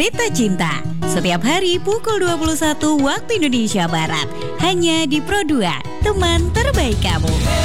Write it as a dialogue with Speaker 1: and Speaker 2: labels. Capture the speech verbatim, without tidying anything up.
Speaker 1: Cerita Cinta. Setiap hari pukul dua puluh satu waktu Indonesia Barat. Hanya di Pro dua, teman terbaik kamu.